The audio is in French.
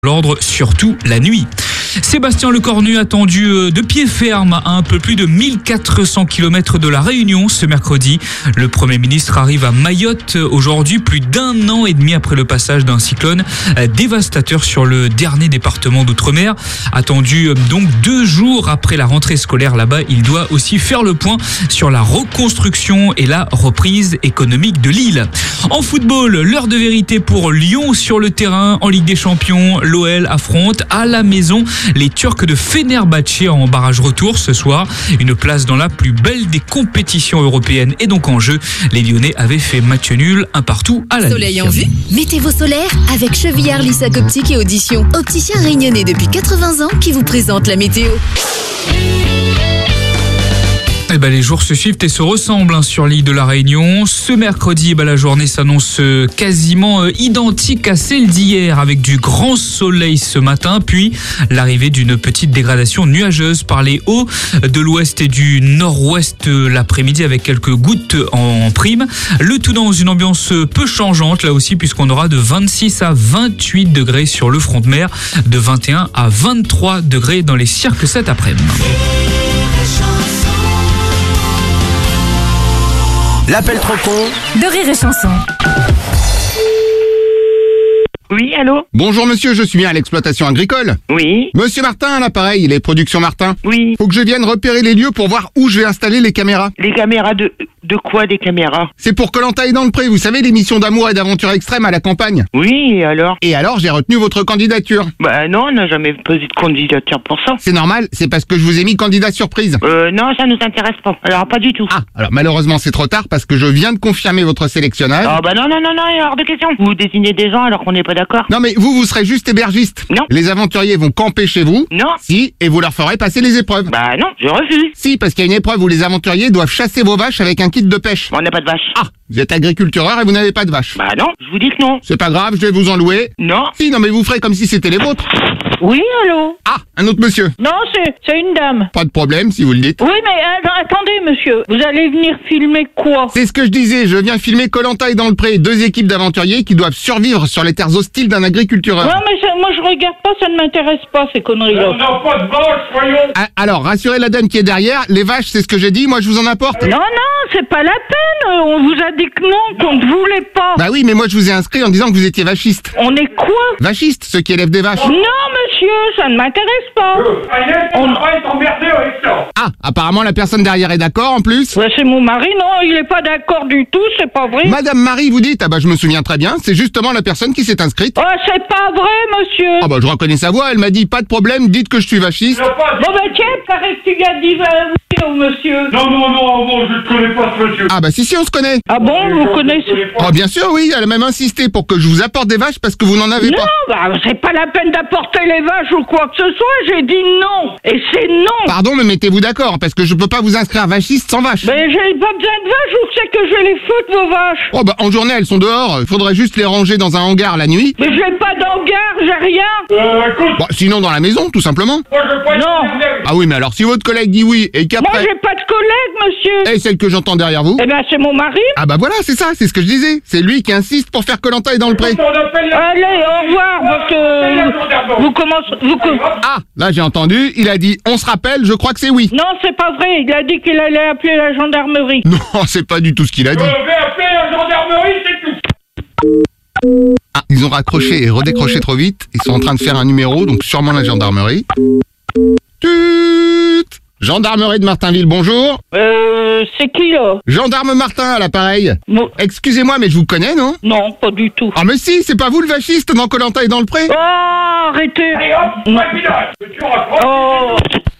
L'ordre, surtout la nuit. Sébastien Lecornu attendu de pied ferme à un peu plus de 1400 km de la Réunion ce mercredi. Le Premier ministre arrive à Mayotte aujourd'hui, plus d'1 an et demi après le passage d'un cyclone dévastateur sur le dernier département d'outre-mer. Attendu donc 2 jours après la rentrée scolaire là-bas, il doit aussi faire le point sur la reconstruction et la reprise économique de l'île. En football, l'heure de vérité pour Lyon sur le terrain en Ligue des Champions. L'OL affronte à la maison les Turcs de Fenerbahçe en barrage retour ce soir. Une place dans la plus belle des compétitions européennes est donc en jeu. Les Lyonnais avaient fait match nul 1-1 à la Soleil en vue, météo solaire avec Chevillard Lissac Optique et Audition. Opticien réunionnais depuis 80 ans qui vous présente la météo. Les jours se suivent et se ressemblent sur l'île de la Réunion. Ce mercredi, la journée s'annonce quasiment identique à celle d'hier avec du grand soleil ce matin, puis l'arrivée d'une petite dégradation nuageuse par les hauts de l'ouest et du nord-ouest l'après-midi avec quelques gouttes en prime. Le tout dans une ambiance peu changeante là aussi puisqu'on aura de 26 à 28 degrés sur le front de mer, de 21 à 23 degrés dans les cirques cet après-midi. L'appel trop con de Rire et Chanson. Oui, allô? Bonjour monsieur, je suis bien à l'exploitation agricole. Oui, Monsieur Martin à l'appareil, les productions Martin. oui. Faut que je vienne repérer les lieux pour voir où je vais installer les caméras. Les caméras de quoi, des caméras? C'est pour Koh-Lanta et dans le pré, vous savez, l'émission d'amour et d'aventure extrême à la campagne. Oui, et alors? Et alors, j'ai retenu votre candidature. Bah non, on n'a jamais posé de candidature pour ça. C'est normal, c'est parce que je vous ai mis candidat surprise. Non, ça nous intéresse pas. Alors, pas du tout. Ah, alors malheureusement c'est trop tard parce que je viens de confirmer votre sélectionnage. Ah bah non, hors de question. Vous désignez des gens alors qu'on n'est pas d'accord. Non mais vous serez juste hébergiste. Non. Les aventuriers vont camper chez vous. Non. Si, et vous leur ferez passer les épreuves. Bah non, je refuse. Si, parce qu'il y a une épreuve où les aventuriers doivent chasser vos vaches avec un kit de pêche. On n'a pas de vache. Ah, vous êtes agriculteur et vous n'avez pas de vaches. Bah non, je vous dis que non. C'est pas grave, je vais vous en louer. Non. Si, non mais vous ferez comme si c'était les vôtres. Oui, allô? Ah, un autre monsieur. Non, c'est une dame. Pas de problème si vous le dites. Oui, mais attendez, monsieur. Vous allez venir filmer quoi? C'est ce que je disais, je viens filmer Koh-Lanta et dans le pré, 2 équipes d'aventuriers qui doivent survivre sur les terres hostiles d'un agriculteur. Non, mais moi, je regarde pas, ça ne m'intéresse pas, ces conneries-là. On n'a pas de vache, voyons. Ah, alors, rassurez la dame qui est derrière, les vaches, c'est ce que j'ai dit, moi je vous en apporte. Non, c'est pas la peine. On vous a dit que non, qu'on ne voulait pas. Bah oui, mais moi je vous ai inscrit en disant que vous étiez vachiste. On est quoi? Vachiste, ceux qui élèvent des vaches. Non, monsieur, ça ne m'intéresse pas. Agnès, on va être emmerdé avec ça. Ah, apparemment la personne derrière est d'accord en plus. Ouais, c'est mon mari, non, il est pas d'accord du tout, c'est pas vrai. Madame Marie, vous dites, ah bah je me souviens très bien, c'est justement la personne qui s'est inscrite. Oh, c'est pas vrai, monsieur. Ah bah je reconnais sa voix, elle m'a dit pas de problème, dites que je suis vachiste. Bon, ben tiens, paraît que tu as dit oui au monsieur. Non, je ne connais pas ce monsieur. Ah bah si on se connaît. Ah bon, vous connaissez? Oh bien sûr oui, elle a même insisté pour que je vous apporte des vaches parce que vous n'en avez Non, pas. bah c'est pas la peine d'apporter les vaches ou quoi que ce soit, j'ai dit non. Et c'est non. Pardon, mais mettez-vous d'accord parce que je peux pas vous inscrire vachiste sans vaches. Mais j'ai pas besoin de vaches, où c'est que je vais les foutre vos vaches? Oh bah en journée elles sont dehors, il faudrait juste les ranger dans un hangar la nuit. Mais j'ai pas d'hangar, j'ai rien. Écoute, Bah sinon dans la maison tout simplement. moi je veux pas être Non. emmerdé. Ah oui mais alors si votre collègue dit oui et Moi qu'après... j'ai pas de collègue, monsieur. Et celle que j'entends derrière vous? Eh ben c'est mon mari. Ah bah voilà, c'est ça, c'est ce que je disais. C'est lui qui insiste pour faire Koh-Lanta et dans le pré. On appelle la... Allez, au revoir, parce que vous commencez... Ah, là j'ai entendu, il a dit on se rappelle, je crois que c'est oui. Non, c'est pas vrai, il a dit qu'il allait appeler la gendarmerie. Non, c'est pas du tout ce qu'il a dit. Je vais appeler la gendarmerie, c'est tout. Ah, ils ont raccroché et redécroché trop vite. Ils sont en train de faire un numéro, donc sûrement la gendarmerie. Tut. Gendarmerie de Martinville, bonjour. C'est qui, là? Gendarme Martin à l'appareil. Bon, Excusez-moi, mais je vous connais, non? non, pas du tout. Ah mais si, c'est pas vous le vachiste dans Koh-Lanta et dans le pré? Oh, arrêtez. Allez hop, ouais, pilote. Tu raccroches. Oh.